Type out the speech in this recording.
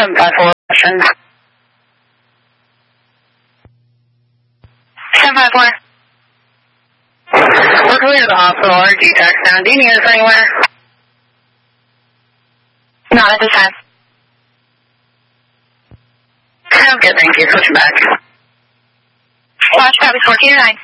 754 question. 754. We're going to the hospital. Our G-Tax now. Do you need us anywhere? Not at this time. Sounds good, thank you. Switch back. Watch, copy 429.